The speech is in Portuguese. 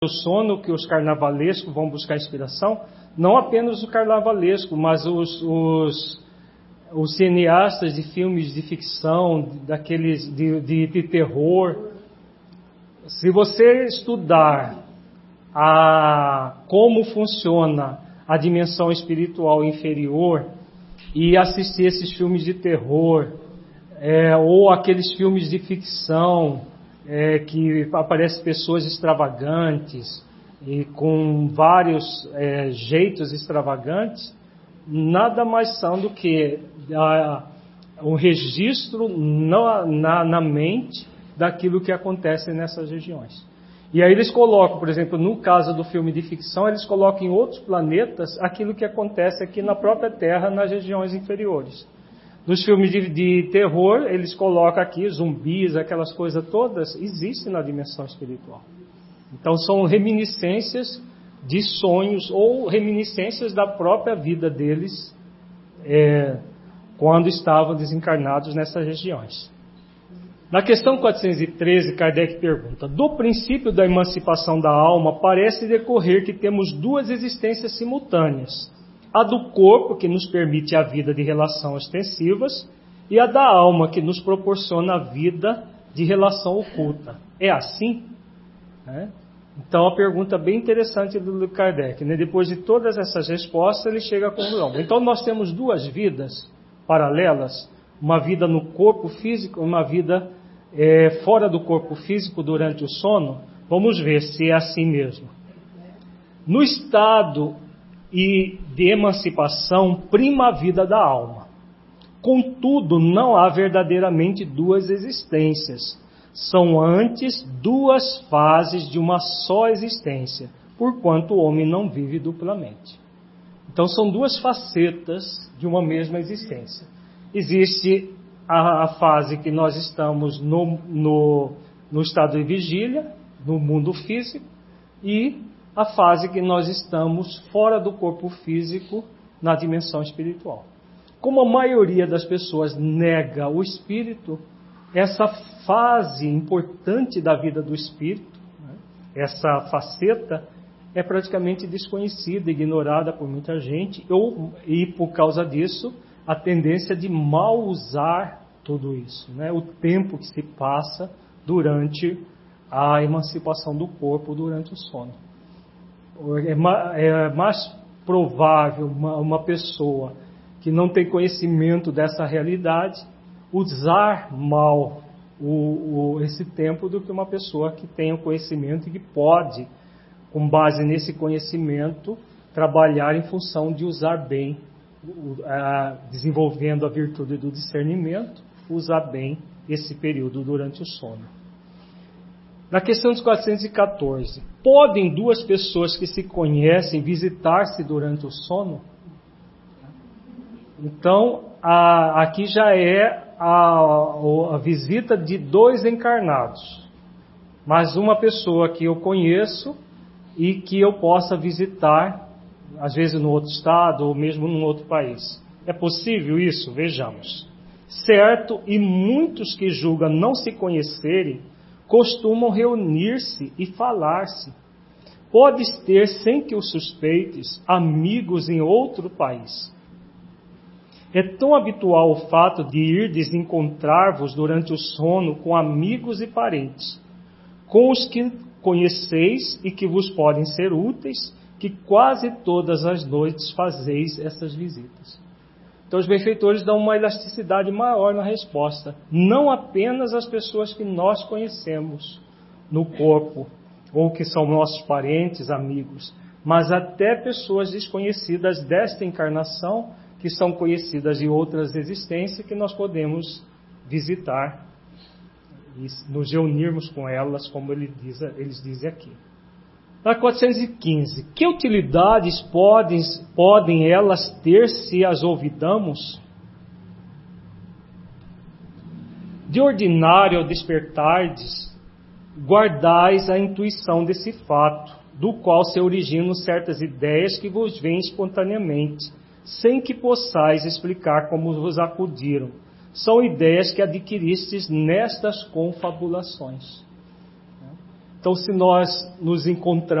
o sono que os carnavalescos vão buscar inspiração, não apenas o carnavalesco, mas os cineastas de filmes de ficção, daqueles de terror. Se você estudar como funciona a dimensão espiritual inferior e assistir esses filmes de terror, ou aqueles filmes de ficção, que aparecem pessoas extravagantes e com vários jeitos extravagantes, nada mais são do que um registro na mente daquilo que acontece nessas regiões. E aí eles colocam, por exemplo, no caso do filme de ficção, eles colocam em outros planetas aquilo que acontece aqui na própria Terra, nas regiões inferiores. Nos filmes de terror, eles colocam aqui zumbis, aquelas coisas todas, existem na dimensão espiritual. Então são reminiscências de sonhos ou reminiscências da própria vida deles quando estavam desencarnados nessas regiões. Na questão 413, Kardec pergunta: do princípio da emancipação da alma, parece decorrer que temos duas existências simultâneas. A do corpo, que nos permite a vida de relações extensivas, e a da alma, que nos proporciona a vida de relação oculta. É assim? Então, a pergunta bem interessante do Kardec. Depois de todas essas respostas, ele chega à conclusão. Então, nós temos duas vidas paralelas, uma vida no corpo físico, uma vida fora do corpo físico durante o sono. Vamos ver se é assim mesmo. No estado de emancipação, prima a vida da alma. Contudo, não há verdadeiramente duas existências. São antes duas fases de uma só existência, porquanto o homem não vive duplamente. Então são duas facetas de uma mesma existência. Existe a fase que nós estamos no estado de vigília, no mundo físico, e a fase que nós estamos fora do corpo físico, na dimensão espiritual. Como a maioria das pessoas nega o espírito, essa fase importante da vida do espírito, essa faceta, é praticamente desconhecida, ignorada por muita gente, e por causa disso, a tendência de mal usar tudo isso, o tempo que se passa durante a emancipação do corpo, durante o sono. É mais provável uma pessoa que não tem conhecimento dessa realidade usar mal esse tempo do que uma pessoa que tem o conhecimento e que pode, com base nesse conhecimento, trabalhar em função de usar bem, desenvolvendo a virtude do discernimento, usar bem esse período durante o sono. Na questão dos 414, podem duas pessoas que se conhecem visitar-se durante o sono? Então, aqui já é a visita de dois encarnados, mas uma pessoa que eu conheço e que eu possa visitar, às vezes no outro estado ou mesmo num outro país. É possível isso? Vejamos. Certo, e muitos que julgam não se conhecerem, costumam reunir-se e falar-se. Podes ter, sem que o suspeites, amigos em outro país. É tão habitual o fato de irdes encontrar-vos durante o sono com amigos e parentes, com os que conheceis e que vos podem ser úteis, que quase todas as noites fazeis essas visitas. Então os benfeitores dão uma elasticidade maior na resposta. Não apenas as pessoas que nós conhecemos no corpo, ou que são nossos parentes, amigos, mas até pessoas desconhecidas desta encarnação, que são conhecidas de outras existências, que nós podemos visitar e nos reunirmos com elas, como eles dizem aqui. Na 415, que utilidades podem elas ter se as ouvidamos? De ordinário, ao despertardes, guardais a intuição desse fato, do qual se originam certas ideias que vos vêm espontaneamente, sem que possais explicar como vos acudiram. São ideias que adquiristes nestas confabulações. Então, se nós nos encontramos